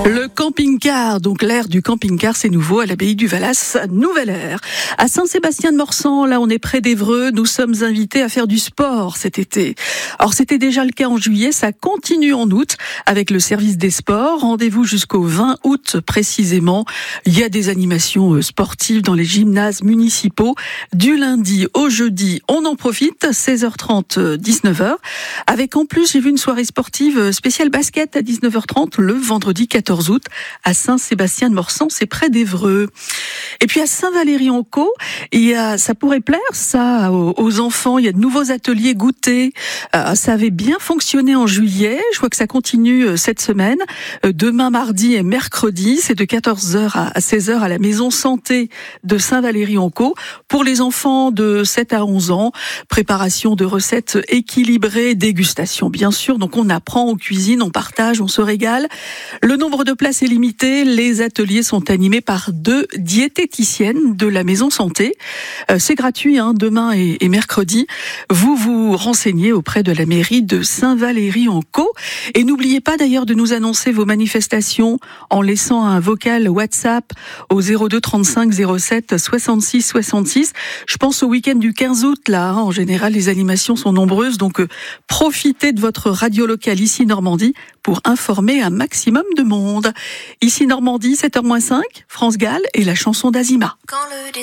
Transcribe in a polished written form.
Le camping-car, donc l'ère du camping-car, c'est nouveau à l'abbaye du Valas, nouvelle ère. À Saint-Sébastien-de-Morsan, là on est près d'Évreux, nous sommes invités à faire du sport cet été. Alors c'était déjà le cas en juillet, ça continue en août avec le service des sports. Rendez-vous jusqu'au 20 août précisément. Il y a des animations sportives dans les gymnases municipaux du lundi au jeudi. On en profite, 16h30, 19h. Avec en plus, j'ai vu une soirée sportive spéciale basket à 19h30 le vendredi 14 août à Saint-Sébastien-de-Morsan, c'est près d'Évreux. Et puis à Saint-Valery-en-Caux, ça pourrait plaire ça aux enfants, il y a de nouveaux ateliers goûter. Ça avait bien fonctionné en juillet, je vois que ça continue cette semaine. Demain mardi et mercredi, c'est de 14h à 16h à la maison santé de Saint-Valery-en-Caux. Pour les enfants de 7 à 11 ans, préparation de recettes équilibrées, dégustation bien sûr, donc on apprend, on cuisine, on partage, on se régale. Le nombre de places est limité, les ateliers sont animés par 2 diététiciennes de la maison santé. C'est gratuit, demain et mercredi. Vous vous renseignez auprès de la mairie de Saint-Valery-en-Caux. Et n'oubliez pas d'ailleurs de nous annoncer vos manifestations en laissant un vocal WhatsApp au 02 35 07 66 66. Je pense au week-end du 15 août, là. En général, les animations sont nombreuses, donc profitez de votre radio locale ici Normandie pour informer un maximum de monde. Ici Normandie, 7h-5, France Gall et la chanson d'Azima.